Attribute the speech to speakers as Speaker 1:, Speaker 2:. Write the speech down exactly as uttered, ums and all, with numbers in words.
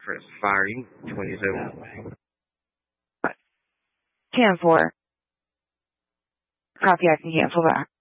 Speaker 1: Firing twenty-seven.
Speaker 2: ten four. Copy, I can cancel that.